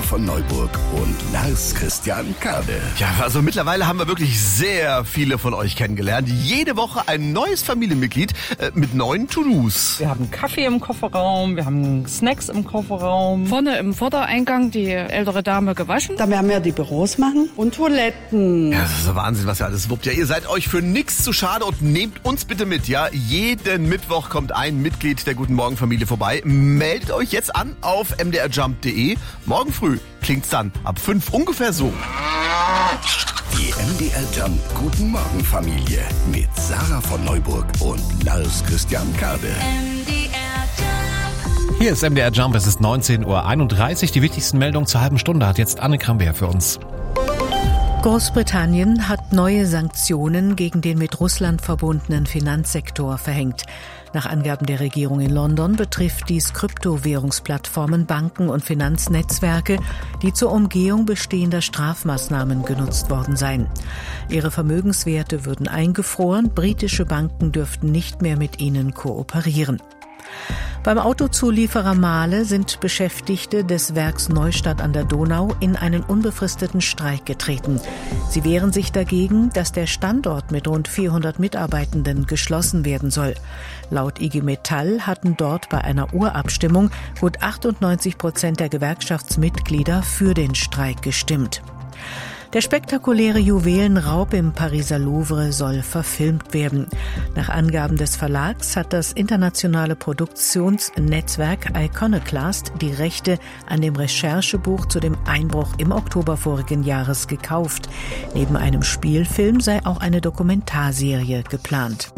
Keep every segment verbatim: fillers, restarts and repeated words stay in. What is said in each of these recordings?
von Neuburg und Lars Christian Kade. Ja, also mittlerweile haben wir wirklich sehr viele von euch kennengelernt. Jede Woche ein neues Familienmitglied äh, mit neuen To-Dos. Wir haben Kaffee im Kofferraum, wir haben Snacks im Kofferraum. Vorne im Vordereingang die ältere Dame gewaschen. Da werden wir die Büros machen und Toiletten. Ja, das ist so Wahnsinn, was ihr alles wuppt. Ja, ihr seid euch für nichts zu schade und nehmt uns bitte mit. Ja, jeden Mittwoch kommt ein Mitglied der Guten Morgen Familie vorbei. Meldet euch jetzt an auf m d r jump punkt d e. Morgen früh klingt's dann ab fünf ungefähr so. Die M D R Jump Guten Morgen Familie mit Sarah von Neuburg und Lars Christian Kade. Hier ist M D R Jump, es ist neunzehn Uhr einunddreißig. Die wichtigsten Meldungen zur halben Stunde hat jetzt Anne Krambeer für uns. Großbritannien hat neue Sanktionen gegen den mit Russland verbundenen Finanzsektor verhängt. Nach Angaben der Regierung in London betrifft dies Kryptowährungsplattformen, Banken und Finanznetzwerke, die zur Umgehung bestehender Strafmaßnahmen genutzt worden seien. Ihre Vermögenswerte würden eingefroren, britische Banken dürften nicht mehr mit ihnen kooperieren. Beim Autozulieferer Mahle sind Beschäftigte des Werks Neustadt an der Donau in einen unbefristeten Streik getreten. Sie wehren sich dagegen, dass der Standort mit rund vierhundert Mitarbeitenden geschlossen werden soll. Laut I G Metall hatten dort bei einer Urabstimmung gut achtundneunzig Prozent der Gewerkschaftsmitglieder für den Streik gestimmt. Der spektakuläre Juwelenraub im Pariser Louvre soll verfilmt werden. Nach Angaben des Verlags hat das internationale Produktionsnetzwerk Iconoclast die Rechte an dem Recherchebuch zu dem Einbruch im Oktober vorigen Jahres gekauft. Neben einem Spielfilm sei auch eine Dokumentarserie geplant.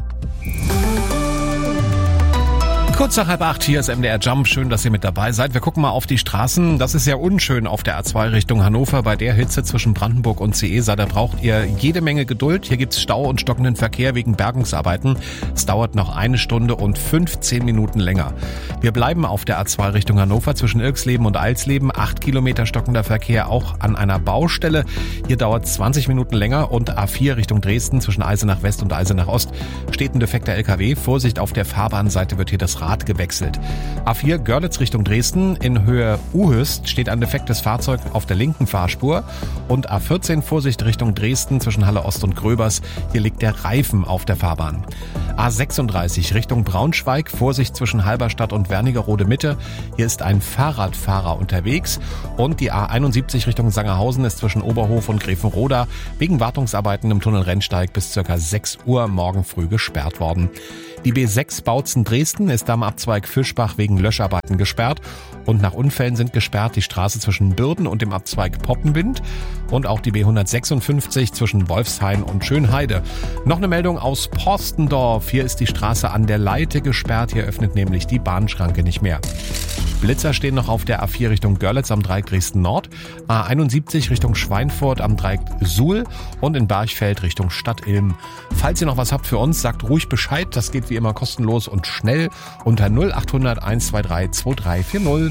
Kurz nach halb acht, hier ist M D R Jump. Schön, dass ihr mit dabei seid. Wir gucken mal auf die Straßen. Das ist ja unschön auf der A zwei Richtung Hannover. Bei der Hitze zwischen Brandenburg und Ceesa, da braucht ihr jede Menge Geduld. Hier gibt's Stau und stockenden Verkehr wegen Bergungsarbeiten. Es dauert noch eine Stunde und fünfzehn Minuten länger. Wir bleiben auf der A zwei Richtung Hannover zwischen Irksleben und Eilsleben. Acht Kilometer stockender Verkehr auch an einer Baustelle. Hier dauert zwanzig Minuten länger. Und A vier Richtung Dresden zwischen Eisenach West und Eisenach Ost steht ein defekter L K W. Vorsicht, auf der Fahrbahnseite wird hier das Rad gewechselt. A vier Görlitz Richtung Dresden, in Höhe Uhöst steht ein defektes Fahrzeug auf der linken Fahrspur. Und A vierzehn Vorsicht Richtung Dresden zwischen Halle Ost und Gröbers, hier liegt der Reifen auf der Fahrbahn. A sechsunddreißig Richtung Braunschweig, Vorsicht zwischen Halberstadt und Wernigerode Mitte, hier ist ein Fahrradfahrer unterwegs. Und die A einundsiebzig Richtung Sangerhausen ist zwischen Oberhof und Grevenroda wegen Wartungsarbeiten im Tunnel Rennsteig bis ca. sechs Uhr morgen früh gesperrt worden. Die B sechs Bautzen-Dresden ist am Abzweig Fischbach wegen Löscharbeiten gesperrt. Und nach Unfällen sind gesperrt die Straße zwischen Bürden und dem Abzweig Poppenbind. Und auch die B hundertsechsundfünfzig zwischen Wolfshain und Schönheide. Noch eine Meldung aus Porstendorf. Hier ist die Straße an der Leite gesperrt. Hier öffnet nämlich die Bahnschranke nicht mehr. Blitzer stehen noch auf der A vier Richtung Görlitz am Dreieck Dresden Nord, A einundsiebzig Richtung Schweinfurt am Dreieck Suhl und in Barchfeld Richtung Stadtilm. Falls ihr noch was habt für uns, sagt ruhig Bescheid. Das geht wie immer kostenlos und schnell unter null achthundert eins zwei drei zwei drei vier null.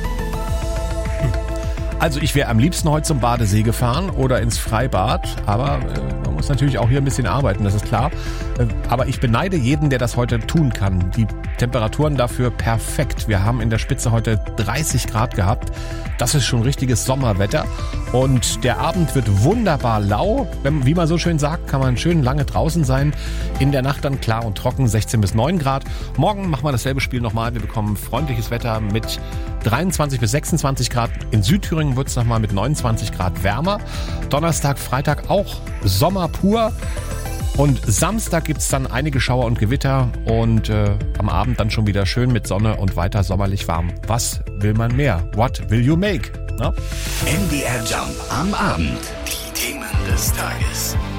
Also ich wäre am liebsten heute zum Badesee gefahren oder ins Freibad, aber äh, man muss natürlich auch hier ein bisschen arbeiten, das ist klar. Äh, aber ich beneide jeden, der das heute tun kann. Die Temperaturen dafür perfekt. Wir haben in der Spitze heute dreißig Grad gehabt. Das ist schon richtiges Sommerwetter. Und der Abend wird wunderbar lau. Wenn, wie man so schön sagt, kann man schön lange draußen sein. In der Nacht dann klar und trocken, sechzehn bis neun Grad. Morgen machen wir dasselbe Spiel nochmal. Wir bekommen freundliches Wetter mit dreiundzwanzig bis sechsundzwanzig Grad. In Südthüringen wird es nochmal mit neunundzwanzig Grad wärmer. Donnerstag, Freitag auch Sommer pur. Und Samstag gibt's dann einige Schauer und Gewitter und äh, am Abend dann schon wieder schön mit Sonne und weiter sommerlich warm. Was will man mehr? What will you make? Na? M D R Jump am Abend. Die Themen des Tages.